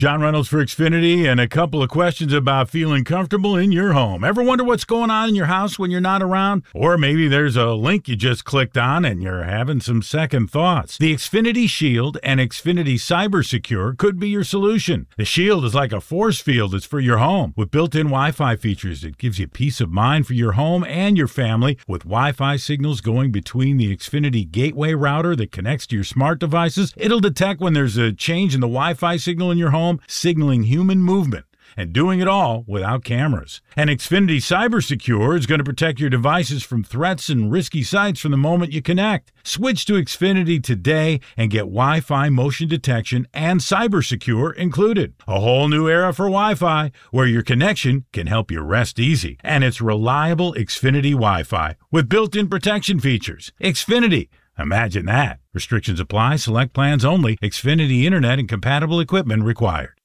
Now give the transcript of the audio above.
John Reynolds for Xfinity, and a couple of questions about feeling comfortable in your home. Ever wonder what's going on in your house when you're not around? Or maybe there's a link you just clicked on and you're having some second thoughts. The Xfinity Shield and Xfinity Cyber Secure could be your solution. The Shield is like a force field that's for your home. With built-in Wi-Fi features, it gives you peace of mind for your home and your family, with Wi-Fi signals going between the Xfinity gateway router that connects to your smart devices. It'll detect when there's a change in the Wi-Fi signal in your home, signaling human movement, and doing it all without cameras. And Xfinity Cyber Secure is going to protect your devices from threats and risky sites from the moment you connect. Switch to Xfinity today and get Wi-Fi motion detection and Cyber Secure included. A whole new era for Wi-Fi, where your connection can help you rest easy. And it's reliable Xfinity Wi-Fi with built-in protection features. Xfinity. Imagine that. Restrictions apply. Select plans only. Xfinity Internet and compatible equipment required.